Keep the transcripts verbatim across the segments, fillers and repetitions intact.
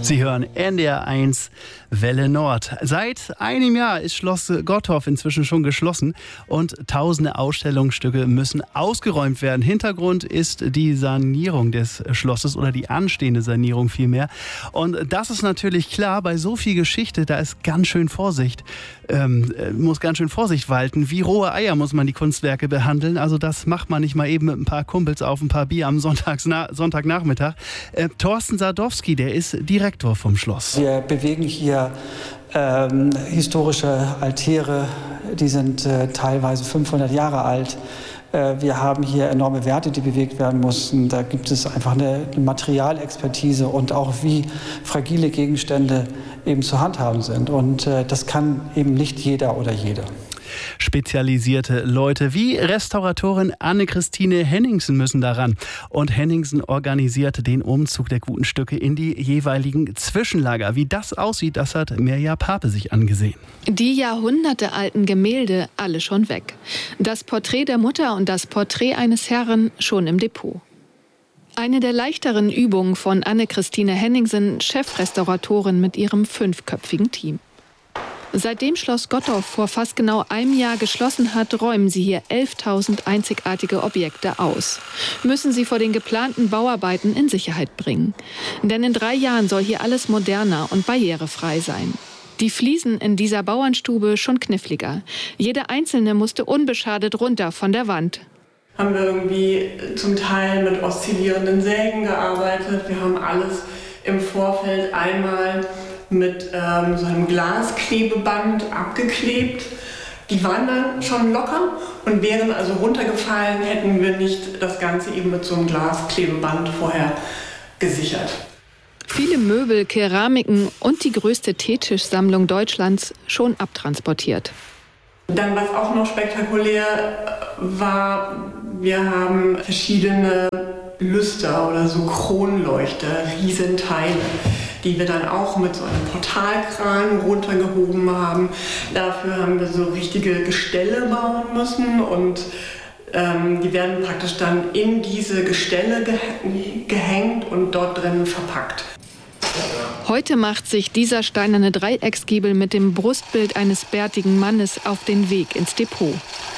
Sie hören N D R eins Welle Nord. Seit einem Jahr ist Schloss Gottorf inzwischen schon geschlossen und tausende Ausstellungsstücke müssen ausgeräumt werden. Hintergrund ist die Sanierung des Schlosses oder die anstehende Sanierung vielmehr. Und das ist natürlich klar, bei so viel Geschichte, da ist ganz schön Vorsicht, ähm, muss ganz schön Vorsicht walten. Wie rohe Eier muss man die Kunstwerke behandeln. Also das macht man nicht mal eben mit ein paar Kumpels auf ein paar Bier am Sonntagsna- Sonntagnachmittag. Äh, Thorsten Sadowski, der ist Direktor vom Schloss. Wir bewegen hier ähm, historische Altäre, die sind äh, teilweise fünfhundert Jahre alt. Äh, wir haben hier enorme Werte, die bewegt werden mussten. Da gibt es einfach eine, eine Materialexpertise und auch wie fragile Gegenstände eben zu handhaben sind. Und äh, das kann eben nicht jeder oder jede. Spezialisierte Leute wie Restauratorin Anne-Christine Henningsen müssen daran. Und Henningsen organisiert den Umzug der guten Stücke in die jeweiligen Zwischenlager. Wie das aussieht, das hat Mirja Pape sich angesehen. Die jahrhundertealten Gemälde, alle schon weg. Das Porträt der Mutter und das Porträt eines Herren schon im Depot. Eine der leichteren Übungen von Anne-Christine Henningsen, Chefrestauratorin mit ihrem fünfköpfigen Team. Seitdem Schloss Gottorf vor fast genau einem Jahr geschlossen hat, räumen sie hier elftausend einzigartige Objekte aus. Müssen sie vor den geplanten Bauarbeiten in Sicherheit bringen. Denn in drei Jahren soll hier alles moderner und barrierefrei sein. Die Fliesen in dieser Bauernstube schon kniffliger. Jede einzelne musste unbeschadet runter von der Wand. Haben wir irgendwie zum Teil mit oszillierenden Sägen gearbeitet. Wir haben alles im Vorfeld einmal mit ähm, so einem Glasklebeband abgeklebt. Die waren dann schon locker und wären also runtergefallen, hätten wir nicht das Ganze eben mit so einem Glasklebeband vorher gesichert. Viele Möbel, Keramiken und die größte Teetischsammlung Deutschlands schon abtransportiert. Dann, was auch noch spektakulär war, wir haben verschiedene Lüster oder so Kronleuchter, Riesenteile, die wir dann auch mit so einem Portalkran runtergehoben haben. Dafür haben wir so richtige Gestelle bauen müssen und ähm, die werden praktisch dann in diese Gestelle geh- gehängt und dort drin verpackt. Heute macht sich dieser steinerne Dreiecksgiebel mit dem Brustbild eines bärtigen Mannes auf den Weg ins Depot.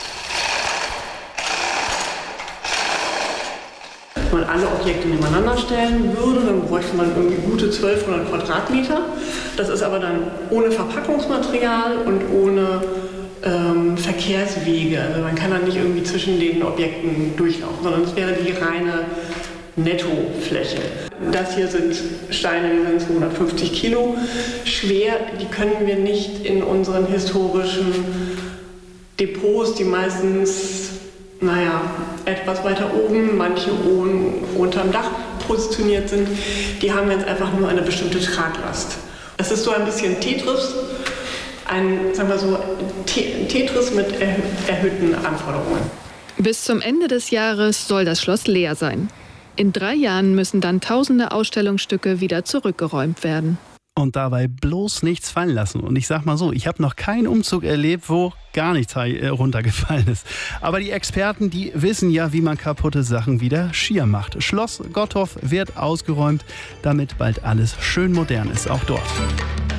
Wenn man alle Objekte nebeneinander stellen würde, dann bräuchte man irgendwie gute zwölfhundert Quadratmeter. Das ist aber dann ohne Verpackungsmaterial und ohne ähm, Verkehrswege. Also man kann dann nicht irgendwie zwischen den Objekten durchlaufen, sondern es wäre die reine Nettofläche. Das hier sind Steine, die sind zweihundertfünfzig Kilo schwer. Die können wir nicht in unseren historischen Depots, die meistens, naja, etwas weiter oben, manche oben unterm Dach positioniert sind, die haben jetzt einfach nur eine bestimmte Traglast. Es ist so ein bisschen Tetris, ein, sagen wir so, Tetris mit erhö- erhöhten Anforderungen. Bis zum Ende des Jahres soll das Schloss leer sein. In drei Jahren müssen dann tausende Ausstellungsstücke wieder zurückgeräumt werden. Und dabei bloß nichts fallen lassen. Und ich sag mal so, ich habe noch keinen Umzug erlebt, wo gar nichts runtergefallen ist. Aber die Experten, die wissen ja, wie man kaputte Sachen wieder schier macht. Schloss Gottorf wird ausgeräumt, damit bald alles schön modern ist, auch dort.